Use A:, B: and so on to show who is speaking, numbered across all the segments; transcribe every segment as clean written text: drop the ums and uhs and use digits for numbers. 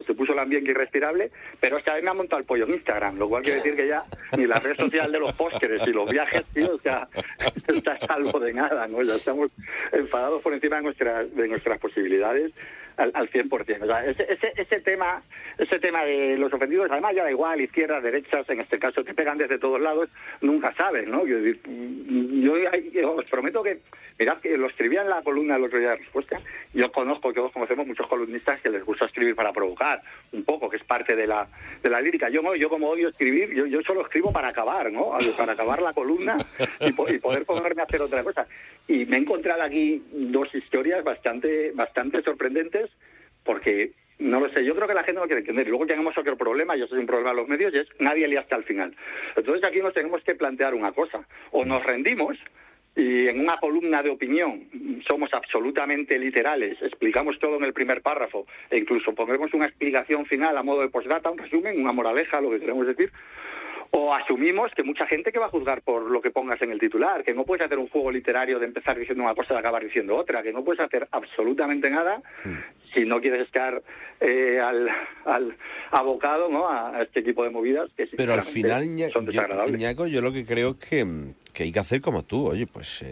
A: se puso el ambiente irrespirable, pero es que a mí me ha montado el pollo en Instagram, lo cual quiere decir que ya ni la red social de los pósteres y los viajes, tío, o sea, está salvo de nada, ¿no? Ya estamos enfadados por encima de nuestras posibilidades al 100%. O sea, ese tema de los ofendidos, además ya da igual, izquierdas, derechas, en este caso te pegan desde todos lados, nunca sabes, ¿no? Yo os prometo que, mirad, que lo escribía en la columna el otro día de Respuesta. Todos conocemos muchos columnistas que les gusta escribir para provocar un poco, que es parte de la lírica. Yo como odio escribir, yo solo escribo para acabar, ¿no? Para acabar la columna y poder ponerme a hacer otra cosa. Y me he encontrado aquí dos historias bastante sorprendentes, porque no lo sé, yo creo que la gente no quiere entender. Y luego tenemos otro problema, y eso es un problema de los medios, y es nadie lee hasta el final. Entonces aquí nos tenemos que plantear una cosa: o nos rendimos y en una columna de opinión somos absolutamente literales, explicamos todo en el primer párrafo e incluso ponemos una explicación final a modo de postdata, un resumen, una moraleja, lo que queremos decir, o asumimos que mucha gente que va a juzgar por lo que pongas en el titular, que no puedes hacer un juego literario de empezar diciendo una cosa y acabar diciendo otra, que no puedes hacer absolutamente nada si no quieres estar al abocado, ¿no?, a este tipo de movidas que
B: pero al final,
A: son desagradables.
B: Iñaco, yo lo que creo que hay que hacer como tú, oye,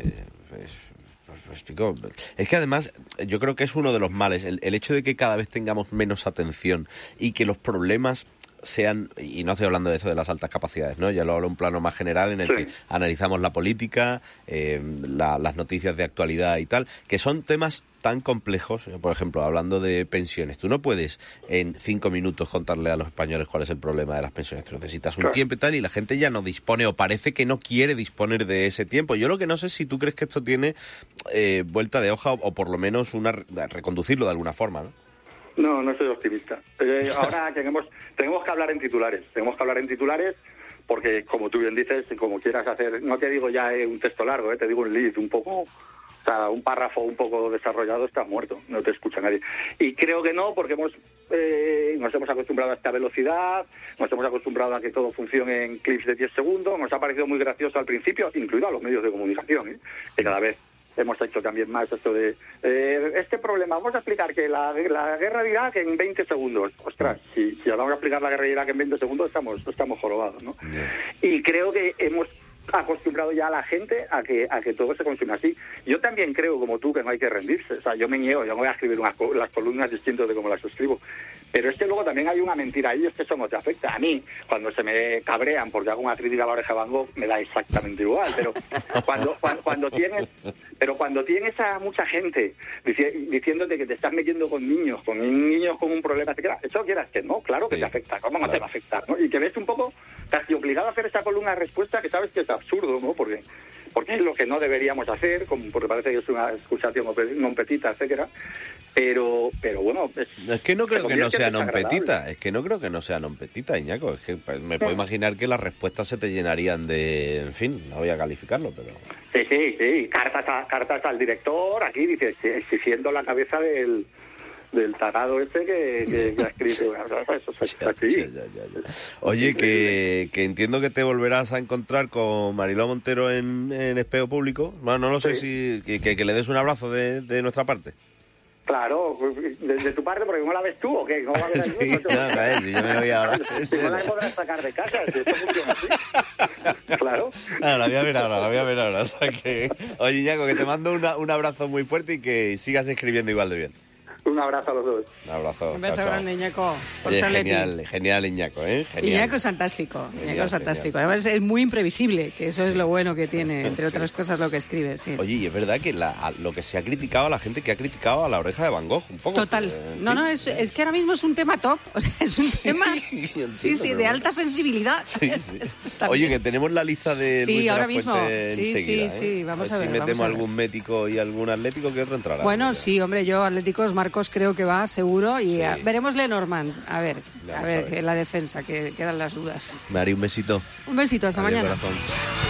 B: chico, es que además yo creo que es uno de los males, el hecho de que cada vez tengamos menos atención y que los problemas sean, y no estoy hablando de eso de las altas capacidades, ¿no? Ya lo hablo en un plano más general en el que analizamos la política, las noticias de actualidad y tal, que son temas tan complejos. Por ejemplo, hablando de pensiones, tú no puedes en 5 minutos contarle a los españoles cuál es el problema de las pensiones. Tú necesitas un tiempo y tal, y la gente ya no dispone, o parece que no quiere disponer de ese tiempo. Yo lo que no sé es si tú crees que esto tiene vuelta de hoja, o por lo menos reconducirlo de alguna forma, ¿no?
A: No soy optimista. Ahora tenemos que hablar en titulares. Porque, como tú bien dices, como quieras hacer, no te digo ya un texto largo, te digo un lead un poco, o sea, un párrafo un poco desarrollado, estás muerto, no te escucha nadie. Y creo que no, porque nos hemos acostumbrado a esta velocidad, nos hemos acostumbrado a que todo funcione en clips de 10 segundos, nos ha parecido muy gracioso al principio, incluido a los medios de comunicación, que cada vez hemos hecho también más esto de este problema. Vamos a explicar que la guerra de Irak en 20 segundos. Ostras, si vamos a explicar la guerra de Irak en 20 segundos, estamos jorobados, ¿no? Y creo que hemos acostumbrado ya a la gente a que todo se consume así. Yo también creo, como tú, que no hay que rendirse. O sea, yo me niego, yo no voy a escribir las columnas distintas de como las escribo. Pero es que luego también hay una mentira ahí, es que eso no te afecta. A mí, cuando se me cabrean porque hago una crítica a la Oreja de Van Gogh, me da exactamente igual. Pero cuando tienes a mucha gente diciéndote que te estás metiendo con niños con un problema, eso quieras que no, claro que te afecta. ¿Cómo no te va a afectar, no? Y que ves un poco casi obligado a hacer esa columna de respuesta, que sabes que es absurdo, ¿no? Porque es lo que no deberíamos hacer, porque parece que es una excusación non petita, etcétera. Pero bueno,
B: es que no creo que no sea non petita, Iñaco. Es que me puedo imaginar que las respuestas se te llenarían de, en fin, no voy a calificarlo, pero
A: sí, cartas al director, aquí dice, exigiendo la cabeza del tarado que ha escrito. Eso es así.
B: Ya. Oye, que entiendo que te volverás a encontrar con Mariló Montero en Espejo Público. Bueno, no lo sé si que le des un abrazo de nuestra parte.
A: Claro, de tu parte, porque ¿no la ves tú o qué? ¿No va a ver
B: sí, yo me voy ahora.
A: Si no la podrás sacar de casa, si esto funciona así. Claro.
B: La voy a ver ahora. O sea que, oye, Iñaco, que te mando un abrazo muy fuerte y que sigas escribiendo igual de bien.
A: Un abrazo a los dos.
B: Un abrazo.
C: Un beso grande, Iñaco.
B: Oye, genial, Iñaco, Genial.
C: Iñaco es fantástico. Además es muy imprevisible, que eso es lo bueno que tiene, entre otras cosas, lo que escribe, sí.
B: Oye, y es verdad que lo que se ha criticado a la gente que ha criticado a la Oreja de Van Gogh, un poco.
C: Total. Es que ahora mismo es un tema top. O sea, es un tema de alta sensibilidad.
B: Sí. Oye, que tenemos la lista de Luis
C: ahora
B: de la
C: mismo.
B: Fuente enseguida,
C: Sí, vamos a ver.
B: Si metemos algún médico y algún atlético, que otro entrará.
C: Bueno, sí, hombre, yo atléticos, Marcos creo que va seguro, y veremos Lenormand, a ver la defensa, que quedan las dudas.
B: Mari, un besito.
C: Un besito, hasta mañana.
B: Corazón.